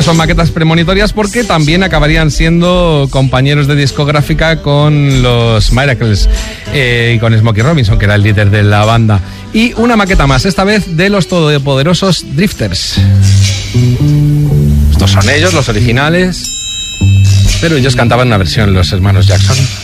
son maquetas premonitorias porque también acabarían siendo compañeros de discográfica con los Miracles y con Smokey Robinson, que era el líder de la banda. Y una maqueta más, esta vez de los todopoderosos Drifters. Estos son ellos, los originales, pero ellos cantaban una versión, los hermanos Jackson.